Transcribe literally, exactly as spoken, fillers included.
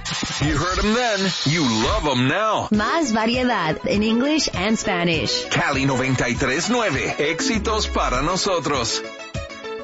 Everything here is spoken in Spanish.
You heard them then. You love them now. Más variedad en English and Spanish. Cali noventa y tres nueve. Éxitos para nosotros.